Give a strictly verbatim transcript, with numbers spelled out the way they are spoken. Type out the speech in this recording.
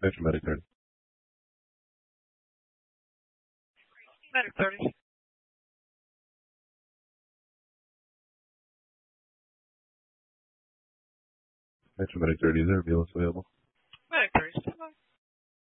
Metro Medic thirty. Medic thirty. Metro Medic thirty, is there ambulance available?